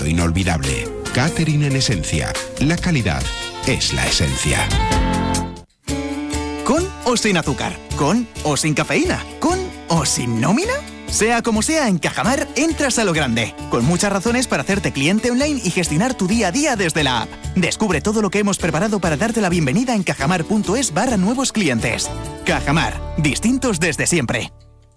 momento inolvidable. Catering en esencia. La calidad es la esencia. ¿Con o sin azúcar? ¿Con o sin cafeína? ¿Con o sin nómina? Sea como sea, en Cajamar entras a lo grande, con muchas razones para hacerte cliente online y gestionar tu día a día desde la app. Descubre todo lo que hemos preparado para darte la bienvenida en cajamar.es/nuevos clientes. Cajamar, distintos desde siempre.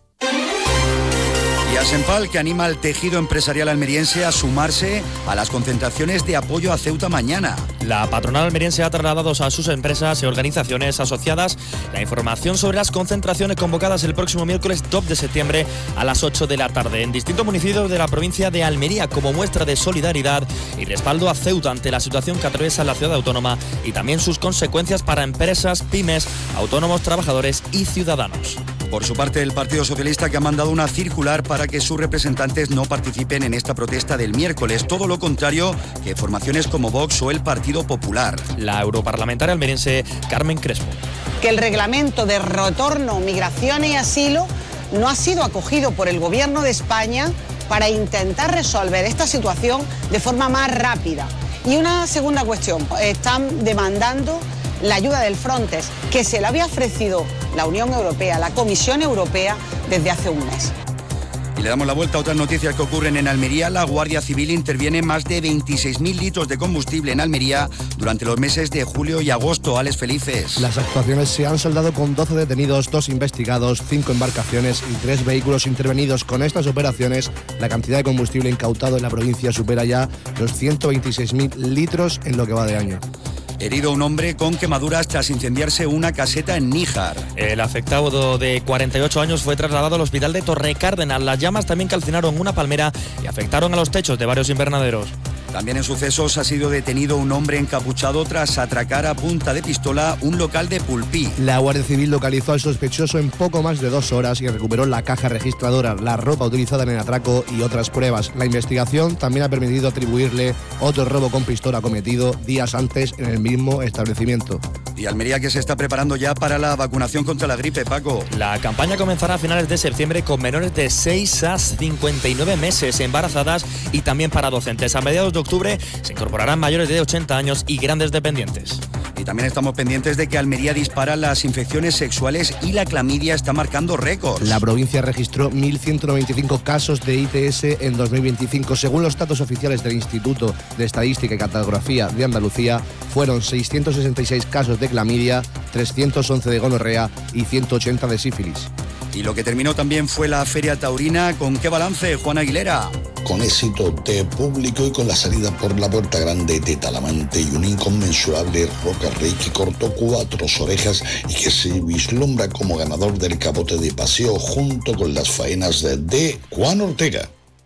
Y Asenpal, que anima al tejido empresarial almeriense a sumarse a las concentraciones de apoyo a Ceuta mañana. La patronal almeriense ha trasladado a sus empresas y organizaciones asociadas la información sobre las concentraciones convocadas el próximo miércoles 2 de septiembre a las 8 de la tarde en distintos municipios de la provincia de Almería, como muestra de solidaridad y respaldo a Ceuta ante la situación que atraviesa la ciudad autónoma y también sus consecuencias para empresas, pymes, autónomos, trabajadores y ciudadanos. Por su parte, el Partido Socialista, que ha mandado una circular para que sus representantes no participen en esta protesta del miércoles. Todo lo contrario que formaciones como Vox o el Partido Popular. La europarlamentaria almeriense Carmen Crespo. Que el reglamento de retorno, migración y asilo no ha sido acogido por el Gobierno de España para intentar resolver esta situación de forma más rápida. Y una segunda cuestión, están demandando la ayuda del Frontex, que se le había ofrecido la Unión Europea, la Comisión Europea, desde hace un mes. Y le damos la vuelta a otras noticias que ocurren en Almería. La Guardia Civil interviene más de 26.000 litros de combustible en Almería durante los meses de julio y agosto. Alex Felices. Las actuaciones se han saldado con 12 detenidos, 2 investigados, 5 embarcaciones y 3 vehículos intervenidos. Con estas operaciones, la cantidad de combustible incautado en la provincia supera ya los 126.000 litros en lo que va de año. Herido un hombre con quemaduras tras incendiarse una caseta en Níjar. El afectado de 48 años fue trasladado al hospital de Torrecárdenas. Las llamas también calcinaron una palmera y afectaron a los techos de varios invernaderos. También en sucesos ha sido detenido un hombre encapuchado tras atracar a punta de pistola un local de Pulpí. La Guardia Civil localizó al sospechoso en poco más de 2 horas y recuperó la caja registradora, la ropa utilizada en el atraco y otras pruebas. La investigación también ha permitido atribuirle otro robo con pistola cometido días antes en el mismo establecimiento. Y Almería, que se está preparando ya para la vacunación contra la gripe, Paco. La campaña comenzará a finales de septiembre con menores de 6 a 59 meses, embarazadas y también para docentes. A mediados de octubre se incorporarán mayores de 80 años y grandes dependientes. Y también estamos pendientes de que Almería dispara las infecciones sexuales y la clamidia está marcando récords. La provincia registró 1.195 casos de ITS en 2025. Según los datos oficiales del Instituto de Estadística y Cartografía de Andalucía, fueron 666 casos de clamidia, 311 de gonorrea y 180 de sífilis. Y lo que terminó también fue la Feria Taurina. ¿Con qué balance, Juan Aguilera? Con éxito de público y con la salida por la Puerta Grande de Talamante y un inconmensurable Roca Rey que cortó 4 orejas y que se vislumbra como ganador del capote de paseo junto con las faenas de Juan Ortega.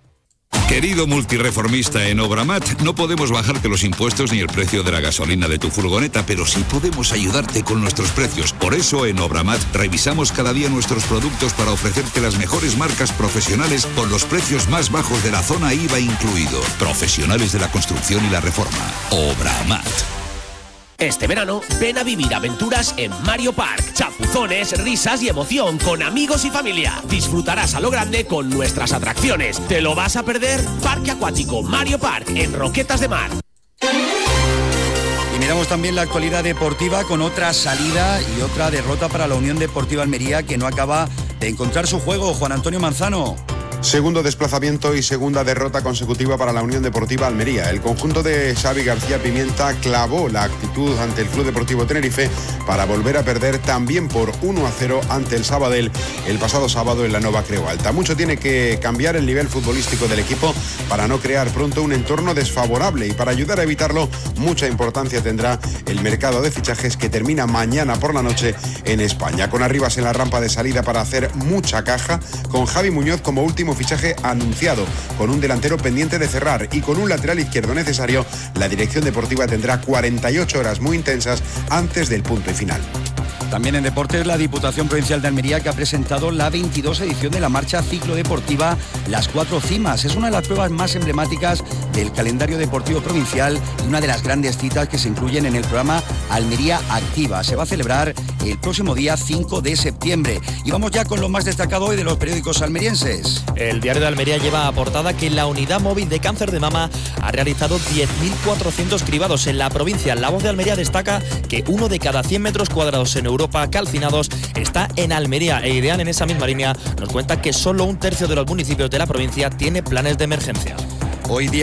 Querido multireformista en Obramat, no podemos bajarte los impuestos ni el precio de la gasolina de tu furgoneta, pero sí podemos ayudarte con nuestros precios. Por eso en Obramat revisamos cada día nuestros productos para ofrecerte las mejores marcas profesionales con los precios más bajos de la zona IVA incluido. Profesionales de la construcción y la reforma. Obramat. Este verano, ven a vivir aventuras en Mario Park. Chapuzones, risas y emoción con amigos y familia. Disfrutarás a lo grande con nuestras atracciones. ¿Te lo vas a perder? Parque Acuático Mario Park en Roquetas de Mar. Y miramos también la actualidad deportiva con otra salida y otra derrota para la Unión Deportiva Almería, que no acaba de encontrar su juego. Juan Antonio Manzano. Segundo desplazamiento y segunda derrota consecutiva para la Unión Deportiva Almería. El conjunto de Xavi García Pimienta clavó la actitud ante el Club Deportivo Tenerife para volver a perder también por 1-0 ante el Sabadell el pasado sábado en la Nova Creu Alta. Mucho tiene que cambiar el nivel futbolístico del equipo para no crear pronto un entorno desfavorable, y para ayudar a evitarlo mucha importancia tendrá el mercado de fichajes que termina mañana por la noche en España, con Arribas en la rampa de salida para hacer mucha caja, con Javi Muñoz como último fichaje anunciado, con un delantero pendiente de cerrar y con un lateral izquierdo necesario. La dirección deportiva tendrá 48 horas muy intensas antes del punto y final. También en deportes, la Diputación Provincial de Almería, que ha presentado la 22 edición de la marcha ciclodeportiva Las Cuatro Cimas. Es una de las pruebas más emblemáticas del calendario deportivo provincial y una de las grandes citas que se incluyen en el programa Almería Activa. Se va a celebrar el próximo día 5 de septiembre. Y vamos ya con lo más destacado hoy de los periódicos almerienses. El Diario de Almería lleva a portada que la unidad móvil de cáncer de mama ha realizado 10.400 cribados en la provincia. La Voz de Almería destaca que 1 de cada 100 metros cuadrados en Europa calcinados está en Almería. E Ideal, en esa misma línea, nos cuenta que solo 1/3 de los municipios de la provincia tiene planes de emergencia. Hoy día